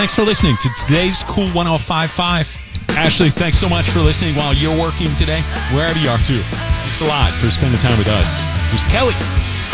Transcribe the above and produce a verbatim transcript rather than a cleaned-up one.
thanks for listening to today's Cool one oh five point five. Ashley, thanks so much for listening while you're working today, wherever you are, too. Thanks a lot for spending time with us. Here's Kelly.